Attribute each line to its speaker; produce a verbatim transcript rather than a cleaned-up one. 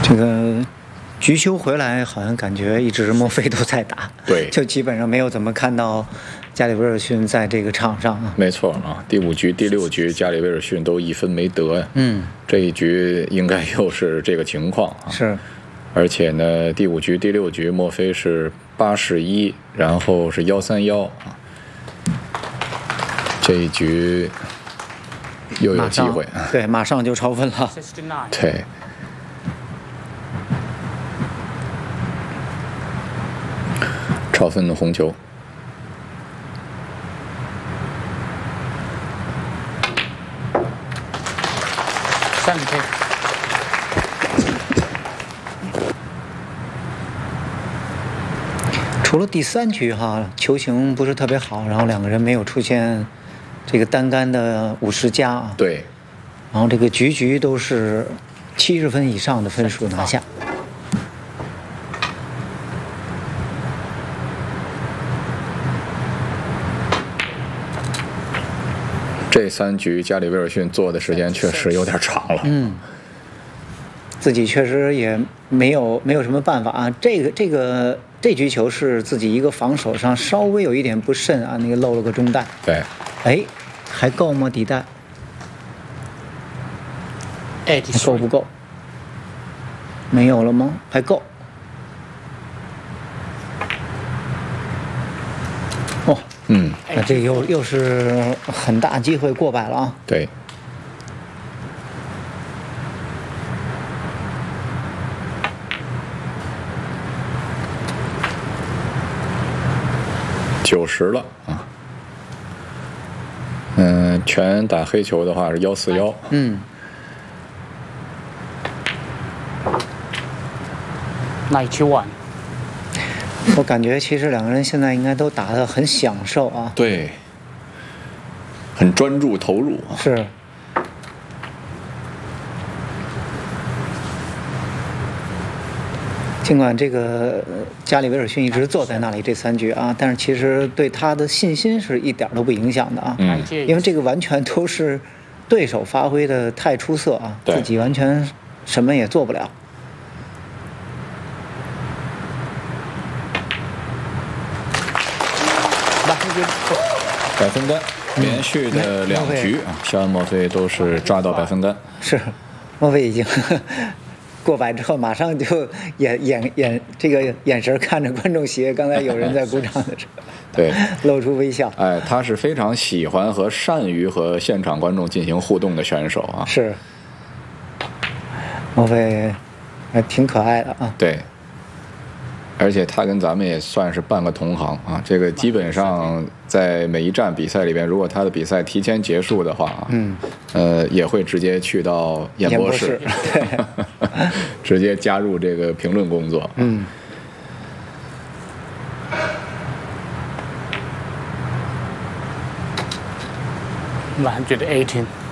Speaker 1: 这个局球回来，好像感觉一直墨菲都在打，
Speaker 2: 对，
Speaker 1: 就基本上没有怎么看到加里威尔逊在这个场上啊。
Speaker 2: 没错啊，第五局、第六局，加里威尔逊都一分没得呀。
Speaker 1: 嗯，
Speaker 2: 这一局应该又是这个情况啊。
Speaker 1: 是，
Speaker 2: 而且呢，第五局、第六局，墨菲是八十一，然后是幺三幺啊。这一局又有机会，
Speaker 1: 对，马上就超分了。
Speaker 2: 对。超分的红球，
Speaker 3: 三分。
Speaker 1: 除了第三局哈，球形不是特别好，然后两个人没有出现这个单杆的五十加啊。
Speaker 2: 对。
Speaker 1: 然后这个局局都是七十分以上的分数拿下。
Speaker 2: 这三局加里威尔逊做的时间确实有点长了，
Speaker 1: 嗯，自己确实也没有没有什么办法啊。这个这个这局球是自己一个防守上稍微有一点不慎啊，那个漏了个中弹。
Speaker 2: 对，
Speaker 1: 哎，还够吗？底带？
Speaker 3: 哎，
Speaker 1: 够不够？没有了吗？还够。哦。
Speaker 2: 嗯，
Speaker 1: 那这又又是很大机会过百了啊！
Speaker 2: 对，九十了啊！嗯，全打黑球的话是幺四幺。
Speaker 1: 嗯。
Speaker 3: ninety one。
Speaker 1: 我感觉其实两个人现在应该都打得很享受啊。
Speaker 2: 对，很专注投入啊。
Speaker 1: 是。尽管这个加里威尔逊一直坐在那里这三局啊，但是其实对他的信心是一点都不影响的啊。
Speaker 2: 嗯。
Speaker 1: 因为这个完全都是对手发挥的太出色啊，自己完全什么也做不了。
Speaker 2: 百分杆，连续的两局啊，肖恩·墨菲都是抓到百分杆。
Speaker 1: 是，墨菲已经呵呵过百之后，马上就眼眼眼这个眼神看着观众席，刚才有人在鼓掌的时候，
Speaker 2: 对，
Speaker 1: 露出微笑。
Speaker 2: 哎，他是非常喜欢和善于和现场观众进行互动的选手啊。
Speaker 1: 是，墨菲还挺可爱的啊。
Speaker 2: 对。而且他跟咱们也算是半个同行啊，这个基本上在每一站比赛里边，如果他的比赛提前结束的话，
Speaker 1: 嗯，
Speaker 2: 呃，也会直接去到演播室，
Speaker 1: 对
Speaker 2: 直接加入这个评论工作。
Speaker 1: 嗯。
Speaker 3: one hundred eighteen。